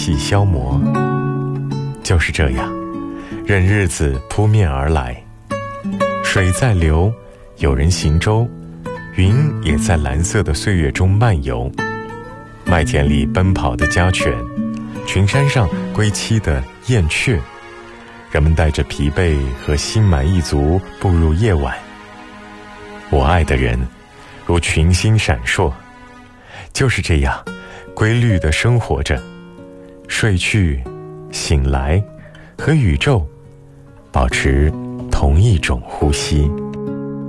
气消磨。就是这样，任日子扑面而来，水在流，有人行舟，云也在蓝色的岁月中漫游。麦田里奔跑的家犬，群山上归期的燕雀，人们带着疲惫和心满意足步入夜晚。我爱的人如群星闪烁，就是这样规律地生活着，睡去醒来，和宇宙保持同一种呼吸。